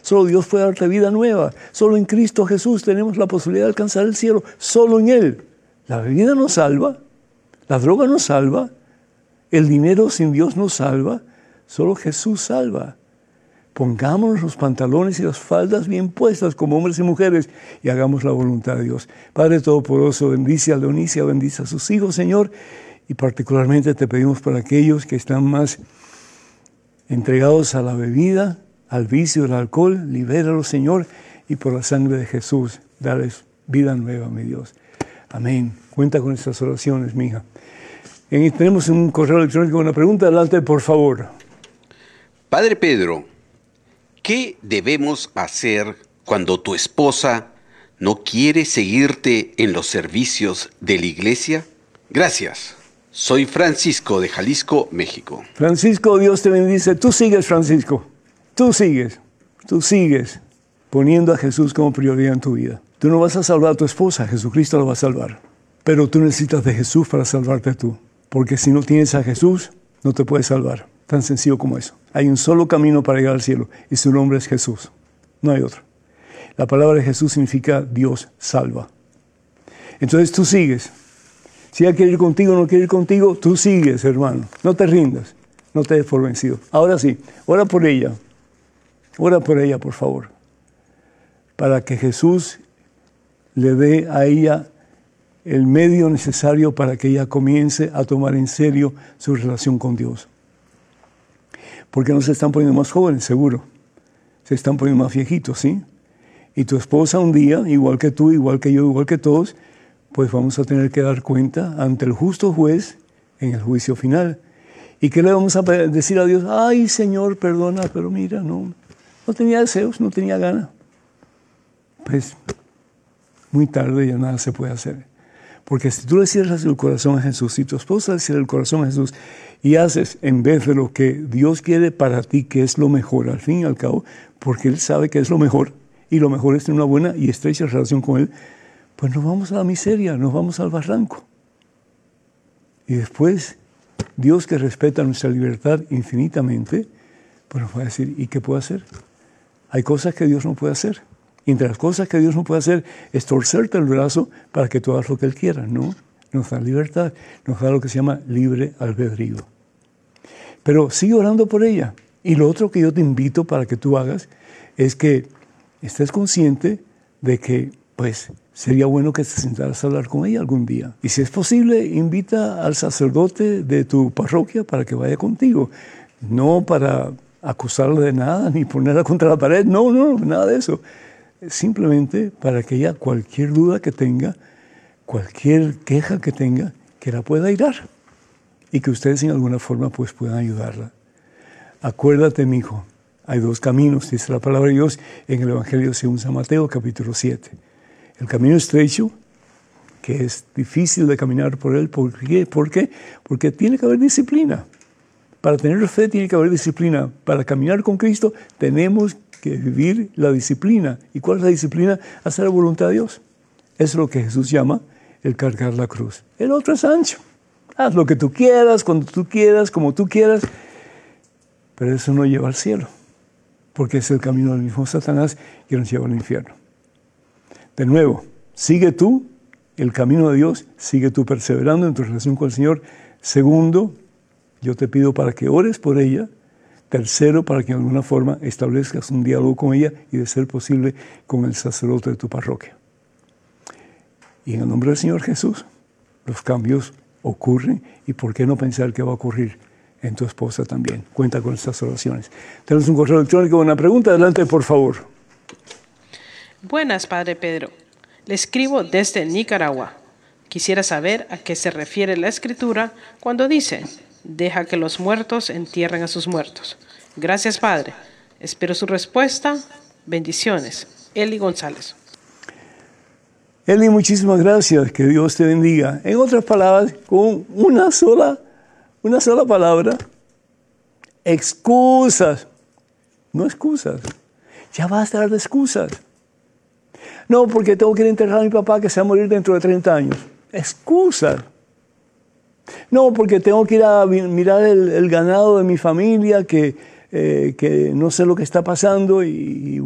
Solo Dios puede darte vida nueva. Solo en Cristo Jesús tenemos la posibilidad de alcanzar el cielo. Solo en Él. La bebida nos salva, la droga nos salva, el dinero sin Dios nos salva. Solo Jesús salva. Pongámonos los pantalones y las faldas bien puestas como hombres y mujeres y hagamos la voluntad de Dios. Padre Todopoderoso, bendice a Leonicia, bendice a sus hijos, Señor, y particularmente te pedimos para aquellos que están más entregados a la bebida, al vicio del alcohol, libéralos, Señor, y por la sangre de Jesús, dales vida nueva, mi Dios. Amén. Cuenta con estas oraciones, mi hija. Tenemos un correo electrónico, una pregunta. Adelante, por favor. Padre Pedro, ¿qué debemos hacer cuando tu esposa no quiere seguirte en los servicios de la iglesia? Gracias. Soy Francisco de Jalisco, México. Francisco, Dios te bendice. Tú sigues, Francisco. Tú sigues poniendo a Jesús como prioridad en tu vida. Tú no vas a salvar a tu esposa, Jesucristo la va a salvar. Pero tú necesitas de Jesús para salvarte tú. Porque si no tienes a Jesús, no te puedes salvar. Tan sencillo como eso. Hay un solo camino para llegar al cielo y su nombre es Jesús. No hay otro. La palabra de Jesús significa Dios salva. Entonces tú sigues. Si ella quiere ir contigo o no quiere ir contigo, tú sigues, hermano. No te rindas. No te des por vencido. Ahora sí, ora por ella. Ora por ella, por favor. Para que Jesús le dé a ella el medio necesario para que ella comience a tomar en serio su relación con Dios. Porque no se están poniendo más jóvenes, seguro. Se están poniendo más viejitos, ¿sí? Y tu esposa un día, igual que tú, igual que yo, igual que todos, pues vamos a tener que dar cuenta ante el justo juez en el juicio final. ¿Y qué le vamos a decir a Dios? Ay, Señor, perdona, pero mira, no tenía deseos, no tenía ganas. Pues muy tarde ya nada se puede hacer. Porque si tú le cierras el corazón a Jesús, si tu esposa le cierra el corazón a Jesús y haces en vez de lo que Dios quiere para ti, que es lo mejor, al fin y al cabo, porque Él sabe que es lo mejor, y lo mejor es tener una buena y estrecha relación con Él, pues nos vamos a la miseria, nos vamos al barranco. Y después, Dios, que respeta nuestra libertad infinitamente, pues nos va a decir, ¿y qué puedo hacer? Hay cosas que Dios no puede hacer. Y entre las cosas que Dios no puede hacer es torcerte el brazo para que tú hagas lo que Él quiera. No, nos da libertad, nos da lo que se llama libre albedrío. Pero sigue orando por ella. Y lo otro que yo te invito para que tú hagas es que estés consciente de que, pues, sería bueno que te sentaras a hablar con ella algún día. Y si es posible, invita al sacerdote de tu parroquia para que vaya contigo. No para acusarla de nada, ni ponerla contra la pared. No, nada de eso. Simplemente para que ella, cualquier duda que tenga, cualquier queja que tenga, que la pueda airar. Y que ustedes en alguna forma pues puedan ayudarla. Acuérdate, mi hijo, hay dos caminos, dice la palabra de Dios en el Evangelio según San Mateo, capítulo 7. El camino estrecho, que es difícil de caminar por él. ¿Por qué? Porque tiene que haber disciplina. Para tener fe tiene que haber disciplina. Para caminar con Cristo tenemos que vivir la disciplina. ¿Y cuál es la disciplina? Hacer la voluntad de Dios. Es lo que Jesús llama el cargar la cruz. El otro es ancho. Haz lo que tú quieras, cuando tú quieras, como tú quieras. Pero eso no lleva al cielo. Porque es el camino del mismo Satanás que nos lleva al infierno. De nuevo, sigue tú el camino de Dios, sigue tú perseverando en tu relación con el Señor. Segundo, yo te pido para que ores por ella. Tercero, para que de alguna forma establezcas un diálogo con ella y, de ser posible, con el sacerdote de tu parroquia. Y en el nombre del Señor Jesús, los cambios ocurren, y ¿por qué no pensar que va a ocurrir en tu esposa también? Cuenta con estas oraciones. Tenemos un correo electrónico, una pregunta. Adelante, por favor. Buenas, Padre Pedro. Le escribo desde Nicaragua. Quisiera saber a qué se refiere la Escritura cuando dice: deja que los muertos entierren a sus muertos. Gracias, Padre. Espero su respuesta. Bendiciones. Eli González. Eli, muchísimas gracias. Que Dios te bendiga. En otras palabras, con una sola palabra: excusas. No excusas. Ya basta de excusas. No, porque tengo que ir a enterrar a mi papá que se va a morir dentro de 30 años. Excusas. No, porque tengo que ir a mirar el ganado de mi familia, que no sé lo que está pasando y